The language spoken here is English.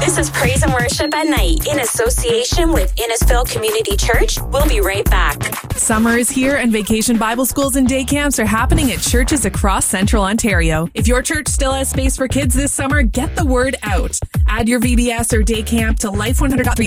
This is Praise and Worship at Night in association with Innisfil Community Church. We'll be right back. Summer is here and vacation Bible schools and day camps are happening at churches across Central Ontario. If your church still has space for kids this summer, get the word out. Add your VBS or day camp to Life 100.3